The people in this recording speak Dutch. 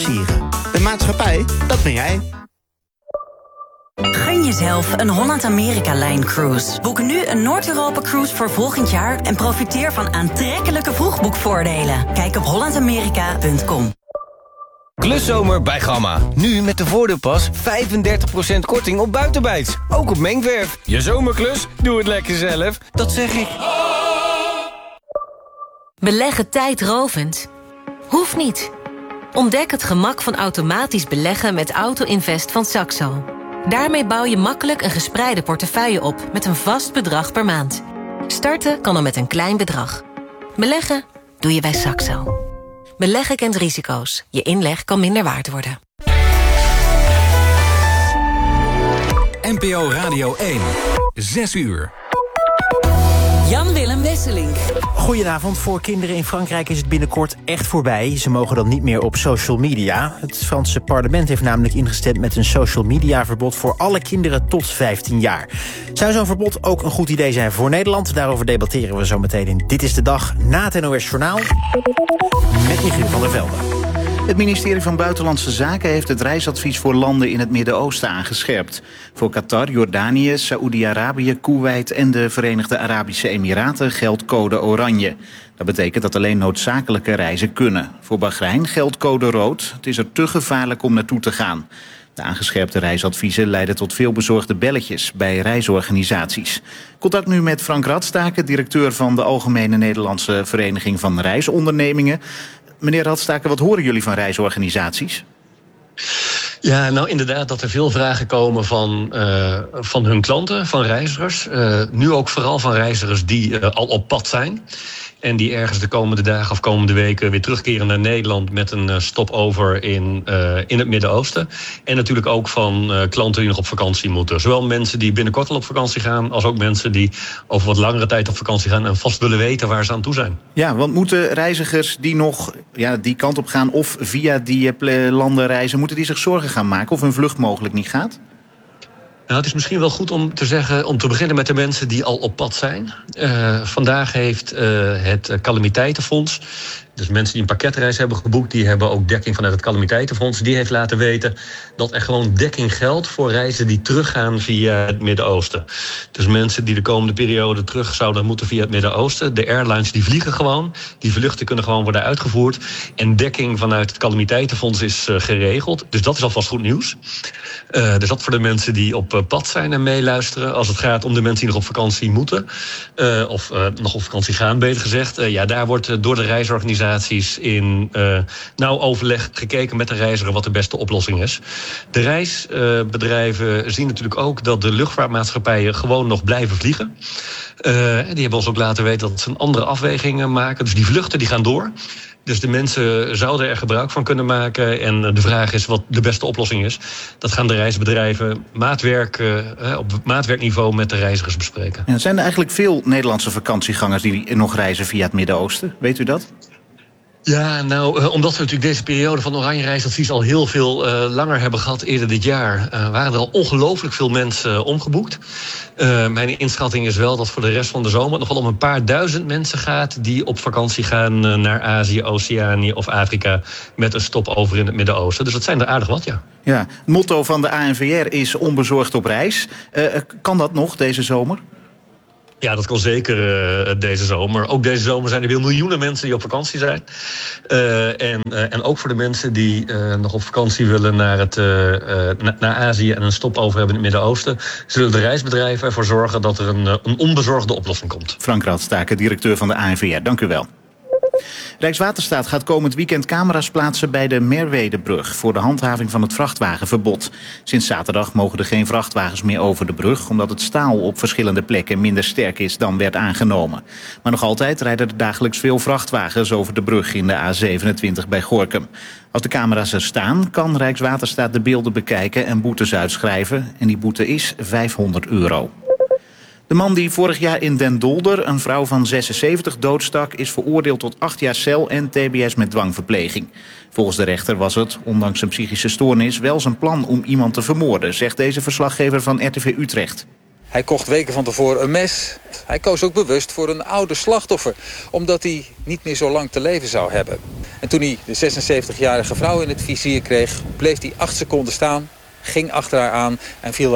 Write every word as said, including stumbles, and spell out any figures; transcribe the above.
De maatschappij, dat ben jij. Gun jezelf een Holland-Amerika-Line-cruise. Boek nu een Noord-Europa-cruise voor volgend jaar en profiteer van aantrekkelijke vroegboekvoordelen. Kijk op holland amerika punt com. Kluszomer bij Gamma. Nu met de voordeelpas vijfendertig procent korting op buitenbijts. Ook op mengverf. Je zomerklus? Doe het lekker zelf. Dat zeg ik. Beleggen tijdrovend? Hoeft niet. Ontdek het gemak van automatisch beleggen met Auto-Invest van Saxo. Daarmee bouw je makkelijk een gespreide portefeuille op met een vast bedrag per maand. Starten kan al met een klein bedrag. Beleggen doe je bij Saxo. Beleggen kent risico's. Je inleg kan minder waard worden. N P O Radio één. Zes uur. Jan-Willem Wesseling. Goedenavond. Voor kinderen in Frankrijk is het binnenkort echt voorbij. Ze mogen dan niet meer op social media. Het Franse parlement heeft namelijk ingestemd met een social media verbod voor alle kinderen tot vijftien jaar. Zou zo'n verbod ook een goed idee zijn voor Nederland? Daarover debatteren we zo meteen in Dit is de Dag na het N O S Journaal. Met Michiel van der Velde. Het ministerie van Buitenlandse Zaken heeft het reisadvies voor landen in het Midden-Oosten aangescherpt. Voor Qatar, Jordanië, Saoedi-Arabië, Koeweit en de Verenigde Arabische Emiraten geldt code oranje. Dat betekent dat alleen noodzakelijke reizen kunnen. Voor Bahrein geldt code rood. Het is er te gevaarlijk om naartoe te gaan. De aangescherpte reisadviezen leiden tot veel bezorgde belletjes bij reisorganisaties. Contact nu met Frank Radstaken, directeur van de Algemene Nederlandse Vereniging van Reisondernemingen. Meneer Radstaken, wat horen jullie van reisorganisaties? Ja, nou inderdaad dat er veel vragen komen van, uh, van hun klanten, van reizigers. Uh, nu ook vooral van reizigers die uh, al op pad zijn. En die ergens de komende dagen of komende weken weer terugkeren naar Nederland met een uh, stopover in, uh, in het Midden-Oosten. En natuurlijk ook van uh, klanten die nog op vakantie moeten. Zowel mensen die binnenkort al op vakantie gaan, als ook mensen die over wat langere tijd op vakantie gaan en vast willen weten waar ze aan toe zijn. Ja, want moeten reizigers die nog ja, die kant op gaan of via die uh, landen reizen, moeten die zich zorgen gaan maken of hun vlucht mogelijk niet gaat? Nou, het is misschien wel goed om te zeggen, om te beginnen met de mensen die al op pad zijn. Uh, vandaag heeft uh, het Calamiteitenfonds, dus mensen die een pakketreis hebben geboekt, die hebben ook dekking vanuit het Calamiteitenfonds. Die heeft laten weten dat er gewoon dekking geldt voor reizen die teruggaan via het Midden-Oosten. Dus mensen die de komende periode terug zouden moeten via het Midden-Oosten. De airlines die vliegen gewoon, die vluchten kunnen gewoon worden uitgevoerd. En dekking vanuit het Calamiteitenfonds is uh, geregeld. Dus dat is alvast goed nieuws. Uh, dus dat voor de mensen die op uh, pad zijn en meeluisteren. Als het gaat om de mensen die nog op vakantie moeten, uh, of uh, nog op vakantie gaan, beter gezegd. Uh, ja, daar wordt uh, door de reisorganisaties in uh, nauw overleg gekeken met de reiziger wat de beste oplossing is. De reisbedrijven uh, zien natuurlijk ook dat de luchtvaartmaatschappijen gewoon nog blijven vliegen. Uh, die hebben ons ook laten weten dat ze een andere afweging maken. Dus die vluchten die gaan door. Dus de mensen zouden er gebruik van kunnen maken. En de vraag is wat de beste oplossing is. Dat gaan de reisbedrijven maatwerk, uh, op maatwerkniveau met de reizigers bespreken. En zijn er eigenlijk veel Nederlandse vakantiegangers die nog reizen via het Midden-Oosten? Weet u dat? Ja, nou, uh, omdat we natuurlijk deze periode van Oranje Reisadvies al heel veel uh, langer hebben gehad eerder dit jaar, uh, waren er al ongelooflijk veel mensen uh, omgeboekt. Uh, mijn inschatting is wel dat voor de rest van de zomer nog wel om een paar duizend mensen gaat die op vakantie gaan uh, naar Azië, Oceanië of Afrika met een stopover in het Midden-Oosten. Dus dat zijn er aardig wat, ja. Ja, het motto van de A N V R is onbezorgd op reis. Uh, kan dat nog deze zomer? Ja, dat kan zeker uh, deze zomer. Ook deze zomer zijn er weer miljoenen mensen die op vakantie zijn. Uh, en, uh, en ook voor de mensen die uh, nog op vakantie willen naar, het, uh, uh, na, naar Azië en een stopover hebben in het Midden-Oosten, zullen de reisbedrijven ervoor zorgen dat er een, uh, een onbezorgde oplossing komt. Frank Radstaken, directeur van de A N V R. Dank u wel. Rijkswaterstaat gaat komend weekend camera's plaatsen bij de Merwedebrug voor de handhaving van het vrachtwagenverbod. Sinds zaterdag mogen er geen vrachtwagens meer over de brug, omdat het staal op verschillende plekken minder sterk is dan werd aangenomen. Maar nog altijd rijden er dagelijks veel vrachtwagens over de brug in de A zevenentwintig bij Gorinchem. Als de camera's er staan, kan Rijkswaterstaat de beelden bekijken en boetes uitschrijven. En die boete is vijfhonderd euro. De man die vorig jaar in Den Dolder een vrouw van zesenzeventig doodstak is veroordeeld tot acht jaar cel en T B S met dwangverpleging. Volgens de rechter was het, ondanks een psychische stoornis, wel zijn plan om iemand te vermoorden, zegt deze verslaggever van R T V Utrecht. Hij kocht weken van tevoren een mes. Hij koos ook bewust voor een oude slachtoffer, omdat hij niet meer zo lang te leven zou hebben. En toen hij de zesenzeventigjarige vrouw in het vizier kreeg, bleef hij acht seconden staan, ging achter haar aan en viel